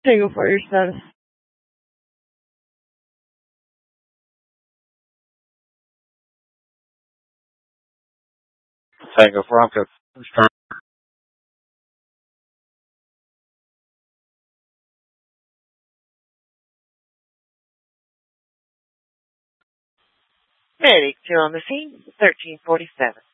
Tango for your status. Tango Franco. Medic 2 on the scene, 1347.